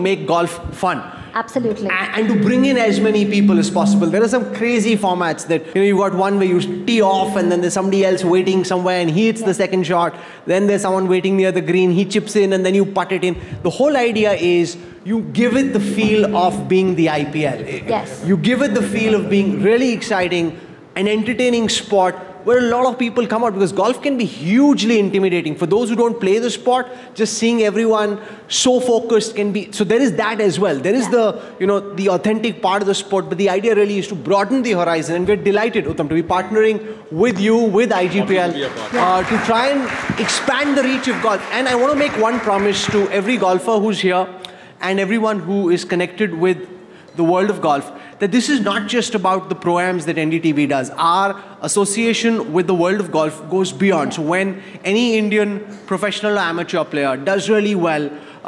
make golf fun. Absolutely. And to bring in as many people as possible. There are some crazy formats that, you've got one where you tee off and then there's somebody else waiting somewhere and he hits the second shot. Then there's someone waiting near the green, he chips in and then you putt it in. The whole idea is you give it the feel of being the IPL. Yes. You give it the feel of being really exciting, an entertaining sport where a lot of people come out, because golf can be hugely intimidating. For those who don't play the sport, just seeing everyone so focused can be, so there is that as well. There is the, the authentic part of the sport, but the idea really is to broaden the horizon, and we're delighted, Uttam, to be partnering with you, with IGPL, to try and expand the reach of golf. And I want to make one promise to every golfer who's here and everyone who is connected with the world of golf, that this is not just about the pro-ams that NDTV does. Our association with the world of golf goes beyond. So when any Indian professional or amateur player does really well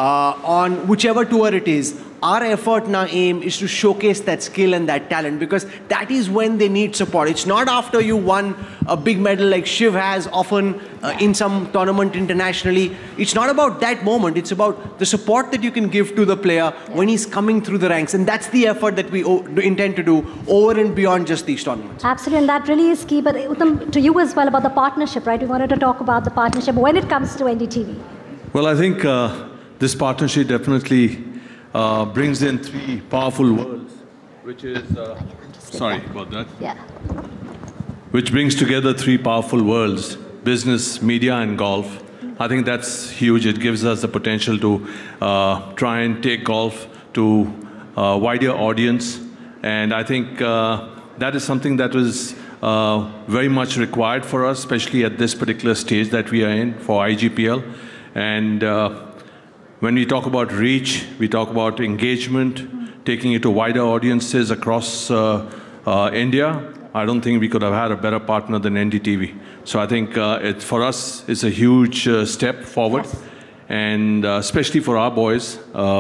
on whichever tour it is, our effort and our aim is to showcase that skill and that talent, because that is when they need support. It's not after you won a big medal like Shiv has often in some tournament internationally. It's not about that moment. It's about the support that you can give to the player when he's coming through the ranks. And that's the effort that we intend to do over and beyond just these tournaments. Absolutely, and that really is key. But Uttam, to you as well about the partnership, right? We wanted to talk about the partnership when it comes to NDTV. Well, I think this partnership definitely brings in three powerful worlds, which is, sorry about that. Yeah. Which brings together three powerful worlds: business, media, and golf. I think that's huge. It gives us the potential to try and take golf to a wider audience. And I think that is something that was very much required for us, especially at this particular stage that we are in for IGPL. And when we talk about reach, we talk about engagement, taking it to wider audiences across India. I don't think we could have had a better partner than NDTV. So I think for us, it's a huge step forward. Yes. And especially for our boys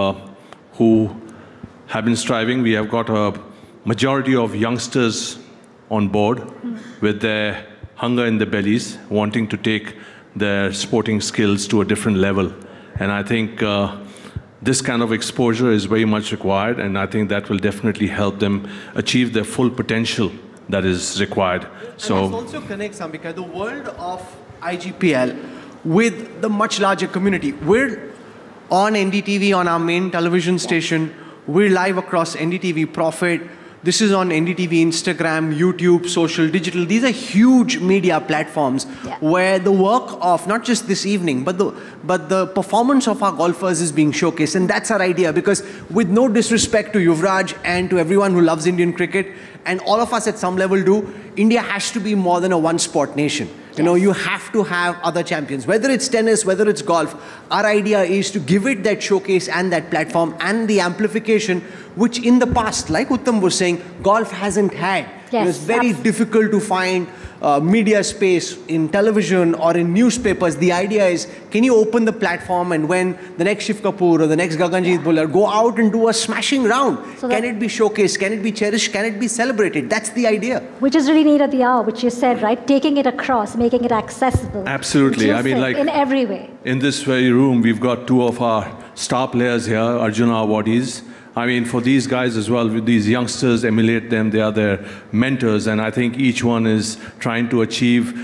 who have been striving. We have got a majority of youngsters on board with their hunger in their bellies, wanting to take their sporting skills to a different level. And I think this kind of exposure is very much required, and I think that will definitely help them achieve their full potential that is required. So, and this also connects, Ambika, the world of IGPL with the much larger community. We're on NDTV, on our main television station. We're live across NDTV Profit. This is on NDTV, Instagram, YouTube, social, digital. These are huge media platforms where the work of not just this evening, but the performance of our golfers is being showcased. And that's our idea, because with no disrespect to Yuvraj and to everyone who loves Indian cricket, and all of us at some level do, India has to be more than a one-sport nation. You know, you have to have other champions. Whether it's tennis, whether it's golf, our idea is to give it that showcase and that platform and the amplification, which in the past, like Uttam was saying, golf hasn't had. It was very difficult to find media space in television or in newspapers. The idea is, can you open the platform, and when the next Shiv Kapoor or the next Gaganjeet Bhullar go out and do a smashing round, so can it be showcased, can it be cherished, can it be celebrated? That's the idea. Which is really neat at the hour, which you said, right? Taking it across, making it accessible. Absolutely. I mean, like, in every way. In this very room, we've got two of our star players here, Arjuna awardees. I mean, for these guys as well, with these youngsters, emulate them, they are their mentors, and I think each one is trying to achieve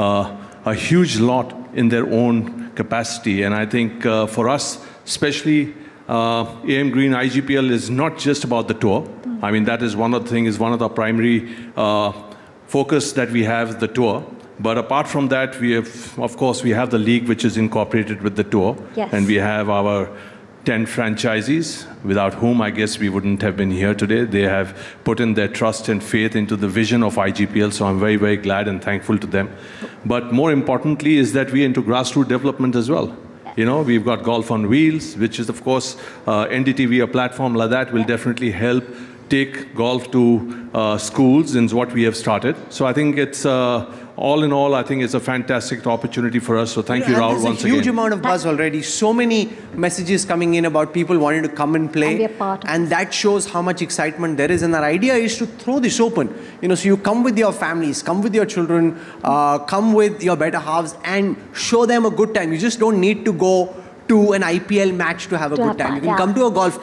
a huge lot in their own capacity. And I think for us, especially AM Green IGPL is not just about the tour. I mean, that is one of the things, one of the primary focus that we have, the tour. But apart from that, we have, of course, we have the league, which is incorporated with the tour. Yes. And we have our 10 franchisees, without whom I guess we wouldn't have been here today. They have put in their trust and faith into the vision of IGPL, so I'm very, very glad and thankful to them. But more importantly is that we're into grassroots development as well. You know, we've got Golf on Wheels, which is, of course, NDTV, a platform like that will definitely help take golf to schools, is what we have started. So I think it's all in all, I think it's a fantastic opportunity for us. So thank you, Rahul, once again. There's a huge amount of buzz already. So many messages coming in about people wanting to come and play. And be a part of and that shows how much excitement there is. And our idea is to throw this open. You know, so you come with your families, come with your children, come with your better halves and show them a good time. You just don't need to go to an IPL match to have a good time. You can come to a golf